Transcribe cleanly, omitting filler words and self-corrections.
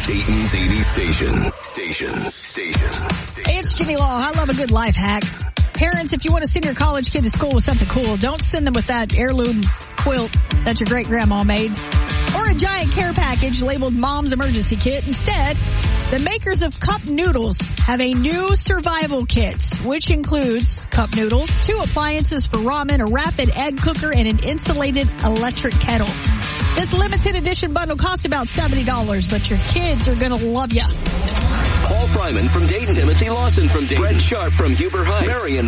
Dayton's 80 station. Hey, it's Jenny Law. I love a good life hack. Parents, if you want to send your college kid to school with something cool, don't send them with that heirloom quilt that your great-grandma made or a giant care package labeled Mom's Emergency Kit. Instead, the makers of Cup Noodles have a new survival kit, which includes cup noodles, 2 appliances for ramen, a rapid egg cooker, and an insulated electric kettle. This limited edition bundle costs about $70, but your kids are going to love you. Paul Fryman from Dayton, Timothy Lawson from Dayton, Brett Sharp from Huber Heights, Marion